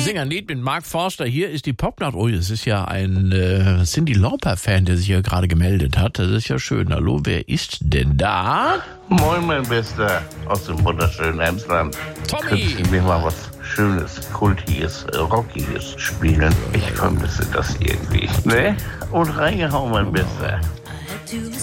sing ein Lied mit Mark Forster. Hier ist die Popnacht. Oh, es ist ja ein Cyndi Lauper-Fan, der sich hier gerade gemeldet hat. Das ist ja schön. Hallo, wer ist denn da? Moin, mein Bester aus dem wunderschönen Emsland. Tommy! Könntest du mir mal was Schönes, Kultiges, Rockiges spielen? Ich vermisse das irgendwie. Ne? Und reingehauen, mein Bester.